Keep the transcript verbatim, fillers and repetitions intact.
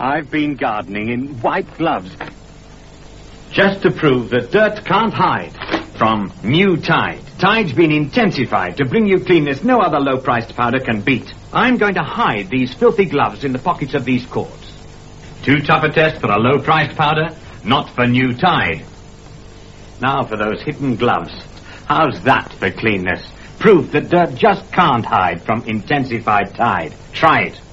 I've been gardening in white gloves. Just to prove that dirt can't hide. From New Tide. Tide's been intensified to bring you cleanness no other low-priced powder can beat. I'm going to hide these filthy gloves in the pockets of these cords. Too tough a test for a low-priced powder? Not for New Tide. Now for those hidden gloves. How's that for cleanness? Proof that dirt just can't hide from intensified Tide. Try it.